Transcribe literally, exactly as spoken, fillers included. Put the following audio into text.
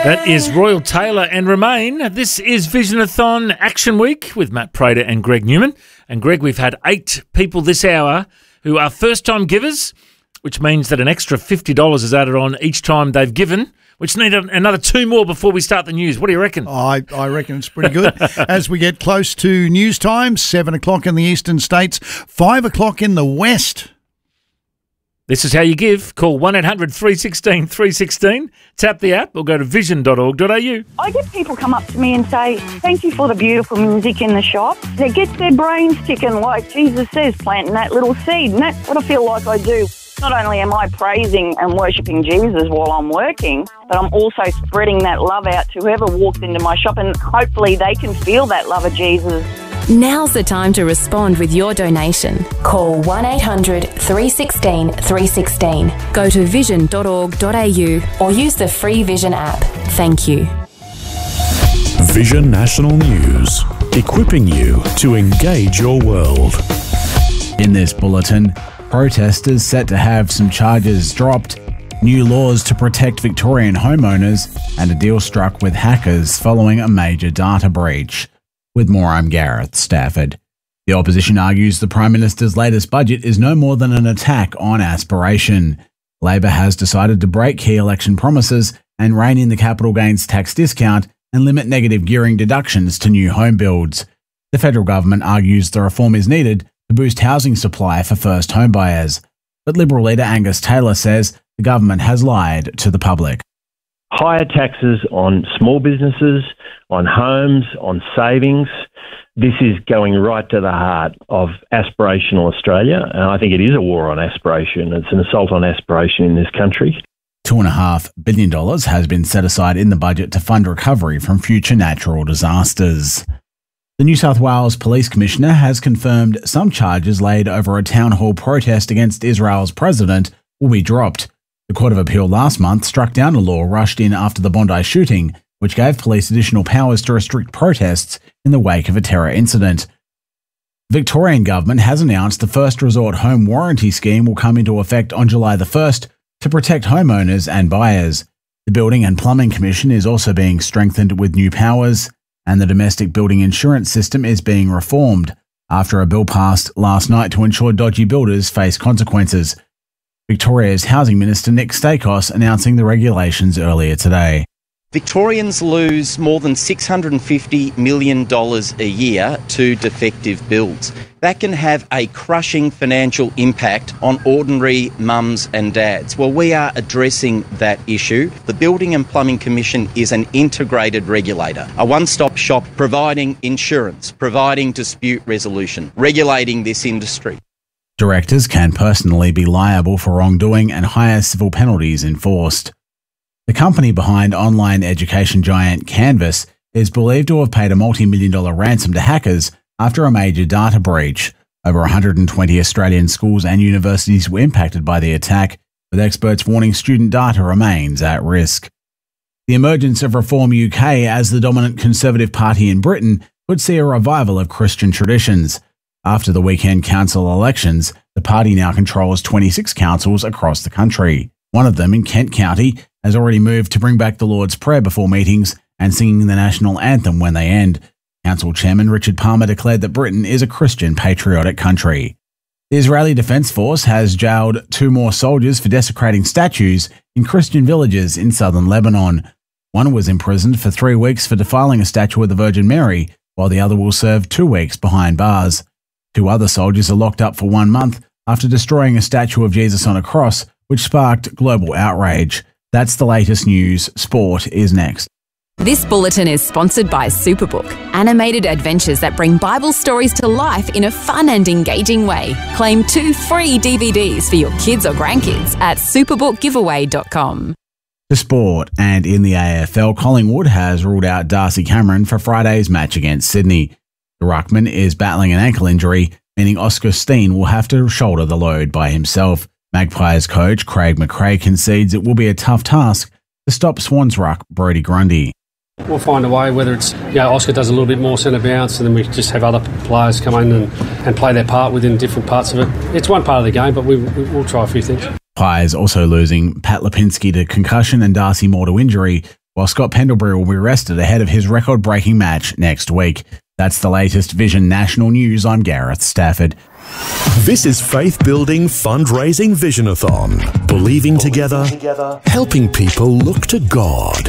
That is Royal Taylor and Remain. This is Visionathon Action Week with Matt Prater and Greg Newman. And Greg, we've had eight people this hour who are first-time givers, which means that an extra fifty dollars is added on each time they've given, which need another two more before we start the news. What do you reckon? I, I reckon it's pretty good. As we get close to news time, seven o'clock in the eastern states, five o'clock in the west. This is how you give. Call one eight hundred three one six three one six, tap the app or go to vision dot org dot a u. I get people come up to me and say, thank you for the beautiful music in the shop. It gets their brains ticking like Jesus says, planting that little seed. And that's what I feel like I do. Not only am I praising and worshipping Jesus while I'm working, but I'm also spreading that love out to whoever walks into my shop, and hopefully they can feel that love of Jesus. Now's the time to respond with your donation. Call one eight hundred three one six three one six, go to vision dot org dot a u or use the free Vision app. Thank you. Vision National News, equipping you to engage your world. In this bulletin, protesters set to have some charges dropped, new laws to protect Victorian homeowners, and a deal struck with hackers following a major data breach. With more, I'm Gareth Stafford. The opposition argues the Prime Minister's latest budget is no more than an attack on aspiration. Labor has decided to break key election promises and rein in the capital gains tax discount and limit negative gearing deductions to new home builds. The federal government argues the reform is needed to boost housing supply for first home buyers. But Liberal leader Angus Taylor says the government has lied to the public. Higher taxes on small businesses, on homes, on savings. This is going right to the heart of aspirational Australia, and I think it is a war on aspiration. It's an assault on aspiration in this country. Two and a half billion dollars has been set aside in the budget to fund recovery from future natural disasters. The New South Wales Police Commissioner has confirmed some charges laid over a town hall protest against Israel's president will be dropped. The Court of Appeal last month struck down a law rushed in after the Bondi shooting, which gave police additional powers to restrict protests in the wake of a terror incident. The Victorian government has announced the First Resort Home Warranty Scheme will come into effect on July the first to protect homeowners and buyers. The Building and Plumbing Commission is also being strengthened with new powers, and the domestic building insurance system is being reformed after a bill passed last night to ensure dodgy builders face consequences. Victoria's Housing Minister Nick Stakos announcing the regulations earlier today. Victorians lose more than six hundred fifty million dollars a year to defective builds. That can have a crushing financial impact on ordinary mums and dads. Well, we are addressing that issue. The Building and Plumbing Commission is an integrated regulator, a one-stop shop providing insurance, providing dispute resolution, regulating this industry. Directors can personally be liable for wrongdoing and higher civil penalties enforced. The company behind online education giant Canvas is believed to have paid a multi-million dollar ransom to hackers after a major data breach. Over one hundred twenty Australian schools and universities were impacted by the attack, with experts warning student data remains at risk. The emergence of Reform U K as the dominant Conservative Party in Britain could see a revival of Christian traditions. After the weekend council elections, the party now controls twenty-six councils across the country. One of them in Kent County has already moved to bring back the Lord's Prayer before meetings and singing the national anthem when they end. Council Chairman Richard Palmer declared that Britain is a Christian patriotic country. The Israeli Defense Force has jailed two more soldiers for desecrating statues in Christian villages in southern Lebanon. One was imprisoned for three weeks for defiling a statue of the Virgin Mary, while the other will serve two weeks behind bars. Two other soldiers are locked up for one month after destroying a statue of Jesus on a cross, which sparked global outrage. That's the latest news. Sport is next. This bulletin is sponsored by Superbook, animated adventures that bring Bible stories to life in a fun and engaging way. Claim two free D V Ds for your kids or grandkids at superbook giveaway dot com. To sport, and in the A F L, Collingwood has ruled out Darcy Cameron for Friday's match against Sydney. The ruckman is battling an ankle injury, meaning Oscar Steen will have to shoulder the load by himself. Magpies coach Craig McRae concedes it will be a tough task to stop Swans ruck Brodie Grundy. We'll find a way, whether it's, you know, Oscar does a little bit more centre bounce and then we just have other players come in and, and play their part within different parts of it. It's one part of the game, but we, we'll try a few things. Pies also losing Pat Lipinski to concussion and Darcy Moore to injury while Scott Pendlebury will be rested ahead of his record-breaking match next week. That's the latest Vision National News. I'm Gareth Stafford. This is Faith-Building Fundraising Visionathon. Believing together, helping people look to God.